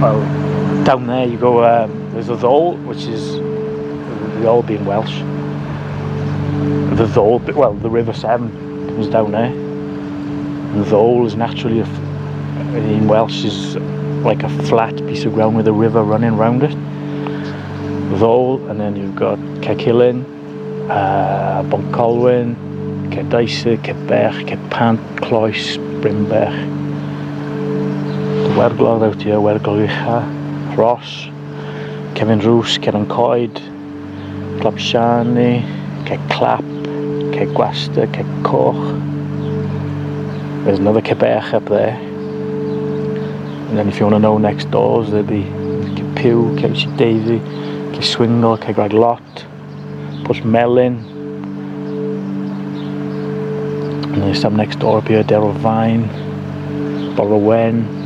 Well, down there you go, there's the Ddowle, which is, the Ddowle being Welsh. The Ddowle, well, the River Severn comes down there. And the Ddowle is naturally, in Welsh, is like a flat piece of ground with a river running around it. The Ddowle, and then you've got Cegilyn, Boncolwyn, Cerdeisyr, Cebech, Cepant, Cloes, Brymbech. The Werglog out here, Werglog Ucha, Ross, Cefn Rws, Cefn Coed, Clopshani, Clap, Gwasta, Coch. There's another Cebech up there. And then if you want to know next doors, there'll be Pew, Cewsig Davy, Swingle, Greg Lot, Pwll Melyn. And there's some next door up here, Derryl Vine, Borrowen,